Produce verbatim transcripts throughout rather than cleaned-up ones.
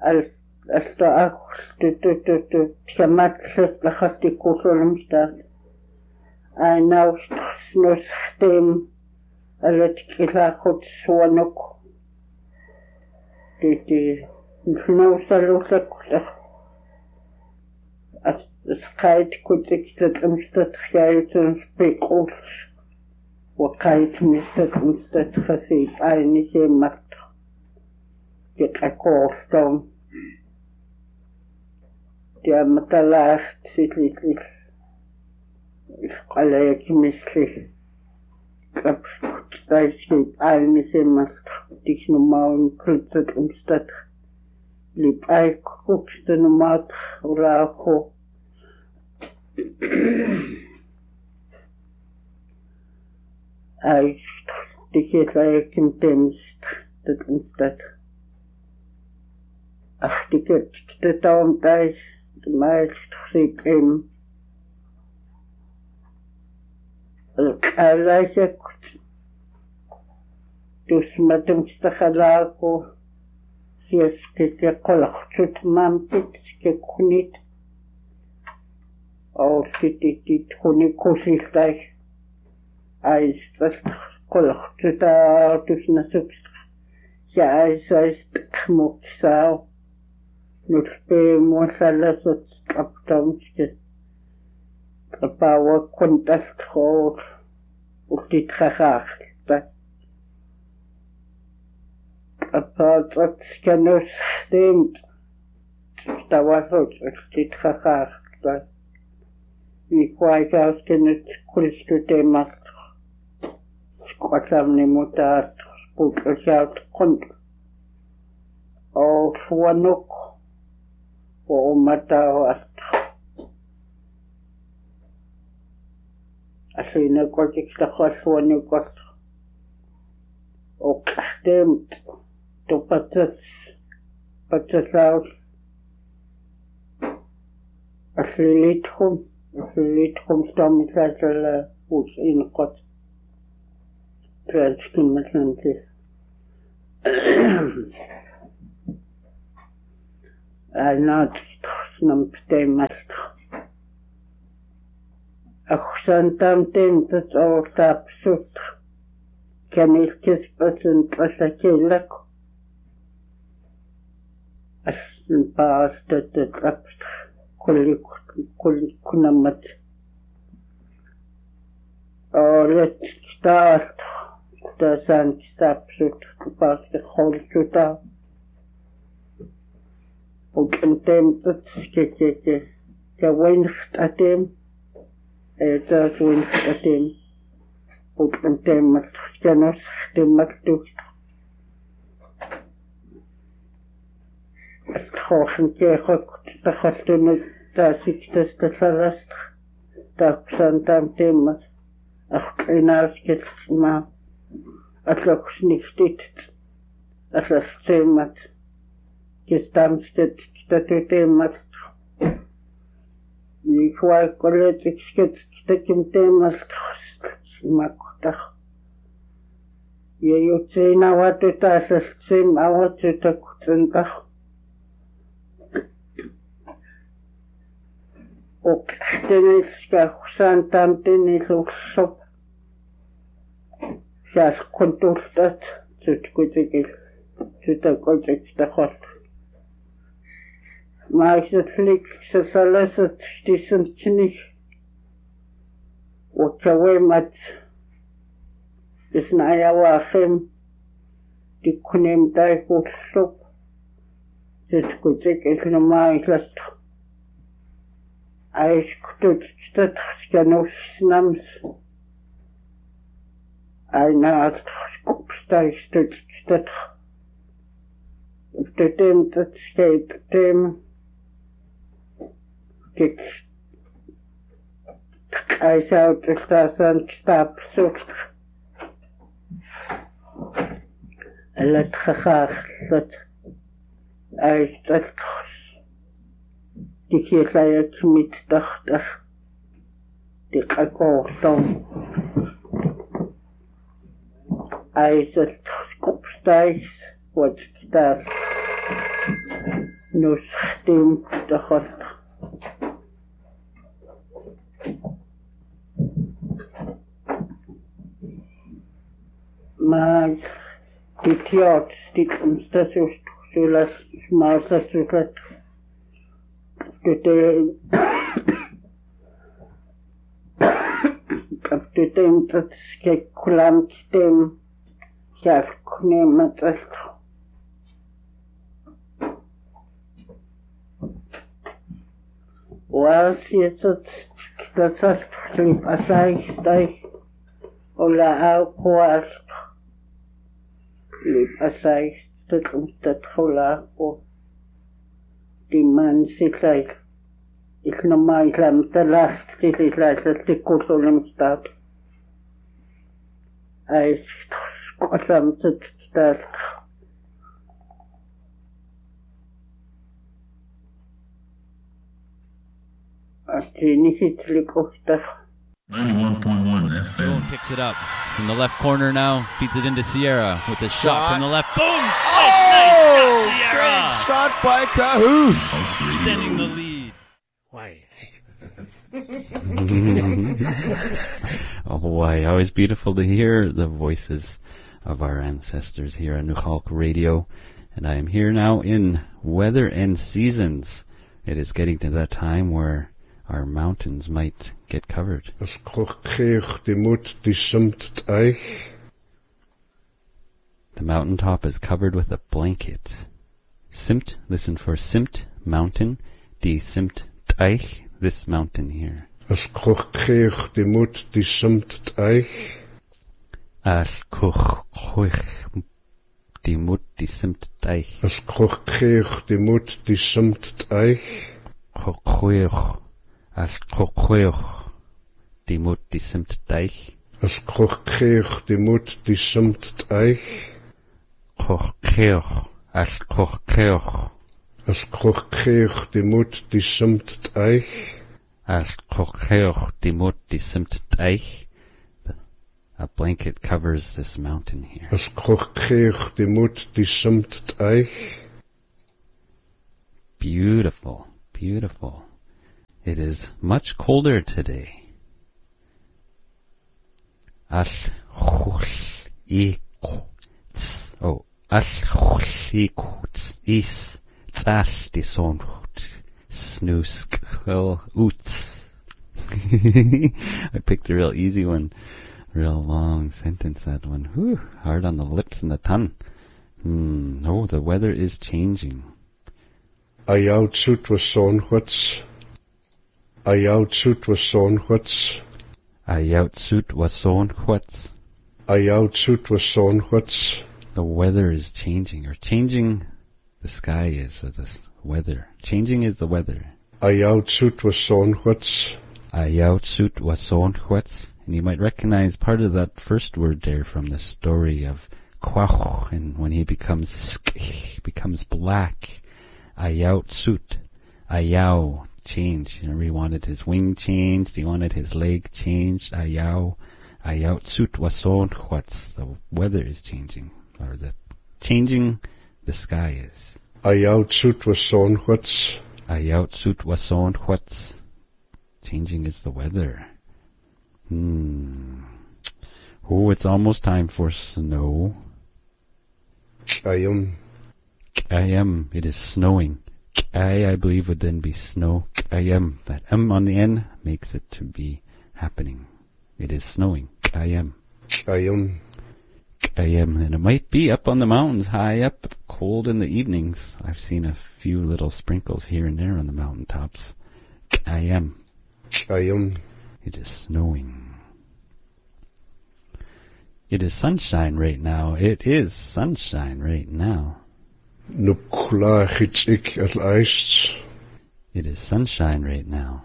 al asta tu tu tu tu chamat la khasti kusolum sta ai now no stem alet kila khot suanok ti ti no salusak as skait kutik tat khaytun spequl وقايت مستد مستد خسيت عيني شي مست يتأكوفتم دي مطلعت سيتلي عليك مثلي كبشت تايشي عيني شي مست ديش نماون كلتت مستد لي بايك كوكشت نمات وراكو Ai, die geht like in Temst, das ist das. Ach, die geht, der Daumen da ist, der meist sieht ihm. Also, Allah sagt, du smadumst der Halako, sie ist der Kolachzut Mamtit, sie kunit. Auch die, die, die, die, die, die, Ai stast kolach tuta tusna subst ja ai ist kmoksau nur spe mo salasot aptomske pawa kontast khor ukti khakh ta apat skanus stimmt stawasot ukti khakh ta ni kwai kauskenet kulistu temas Quatramni mutat putlashat kont o suanuk o matawat asina kotik takwas suanukot o kastem to patas patasaus asilithum asilithum stomisatala us inkot Trelski مثلا أنا تخصنا بتيمست أخشان تامتين تتصور تابسوت كان الكسبة تنتسكيلك أسن باس تتلبس كل كل كنمت أولت كتارت كتاسان كتابسوت باس تخولتوتا وكنتم تتسكيكي كوين ختاتم ايتاس وين ختاتم وكنتم متخشنوس ختم مكتوش استخوشن كيخوك تخشتنو تاسيك تستفرست تاكسان تامتمت أخطيناس كتسمع أتلوكش نكتت أتلستيمت كستامستت كتتتيمت يكواي كولتك كت كتكمتيمت سماكتخ ييوتسينا واتو تاسستيم أواتو تكتنتخ وكتنسكا خسان تامتيني لوكسوب شاس كنتوستات تتكتكي تتكتك تخط ما يشتلك سسلسة تشتيسنتني وكويمت إسنايا واخم تكونيم دايكو الصب تتكتك إسنا ما يشتلك عايش كتوت تتخشكنوش نمس أنا أتخشكوبستايش تتخ تتم تتسكيت تتم كيك عايشاو تستاسان كتاب سوتخ ألا تخخاخ ست عايش تتخش تكي لا يكميت تختخ تقاكوغتم عايز تخشكوبستايش وتكتاس نسختیم دخست maar dit jaar stiet ons dat zo zoals maar dat zo dat dit op dit time dat ik kwam stem ja neem het echt was je dat dat was liep als ik dat ola au kwaast liep als ik dat ons dat ola o die man zit like ik normaal klam te last dit is like dat ik kosolem staat hij kosam zit staat ninety-one point one F M. Stone picks it up in the left corner now, feeds it into Sierra with a shot, shot. from the left. Boom! Slice! Oh, nice shot, great shot by Cahoose. Extending the lead. Why? Oh boy, always beautiful to hear the voices of our ancestors here on Nuchalk Radio. And I am here now in Weather and Seasons. It is getting to that time where our mountains might get covered. The mountaintop is covered with a blanket. Simt, listen for Simt, mountain. Die Simt Teich, this mountain here. As koch de mut die Simt Teich. As koch die mut die Simt Teich. As koch de mut die Simt Teich. Koch As koch die mut die Simt Teich. As koch die mut die Simt Teich. Koch as koch As koch die mut die Simt Teich. As koch die mut die Simt Teich. A blanket covers this mountain here. As koch die mut die Simt Teich. Beautiful, beautiful. It is much colder today. Ash chush ikuts. Oh, ash chush ikuts. Is tsash di sonhut. Snooskil uts. I picked a real easy one. Real long sentence, that one. Whew, hard on the lips and the tongue. Hmm, oh, the weather is changing. Ayoutsut was sonhuts. Ayoutsut was sonhuts. Ayoutsut was sonhuts. Ayoutsut was sonhuts. The weather is changing, or changing the sky is, or the weather. Changing is the weather. Ayoutsut was sonhuts. Ayoutsut was sonhuts. And you might recognize part of that first word there from the story of Quach, and when he becomes sk, he becomes black. Ayoutsut. Ayau. Change. You know, he wanted his wing changed, he wanted his leg changed. Ayau. Ayoutsut wason what's the weather is changing. Or the changing the sky is. Ayoutsut wason what's Ayoutsut wason what's changing is the weather. Hmm. Oh, it's almost time for snow. I am. I am. It is snowing. I, I believe, would then be snow. I am. That M on the end makes it to be happening. It is snowing. I am. I am. I am. And it might be up on the mountains, high up, cold in the evenings. I've seen a few little sprinkles here and there on the mountaintops. I am. I am. It is snowing. It is sunshine right now. It is sunshine right now. It is sunshine right now.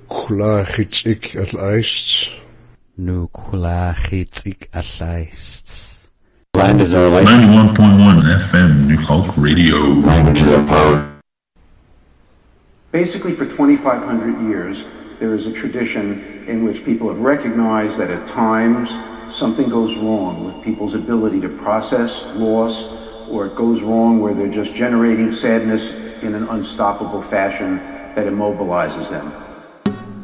Land is our life. ninety-one point one F M, Nuchalk Radio. Languages are power. Basically, for twenty-five hundred years, there is a tradition in which people have recognized that at times something goes wrong with people's ability to process loss, or it goes wrong where they're just generating sadness in an unstoppable fashion that immobilizes them.